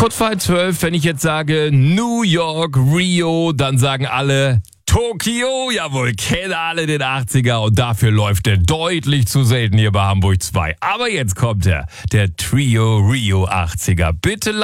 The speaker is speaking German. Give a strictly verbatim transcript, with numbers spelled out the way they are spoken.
Kurz vor halb zwölf, wenn ich jetzt sage New York, Rio, dann sagen alle Tokio. Jawohl, kennen alle den achtziger und dafür läuft er deutlich zu selten hier bei Hamburg zwei. Aber jetzt kommt er, der Trio Rio achtziger. Bitte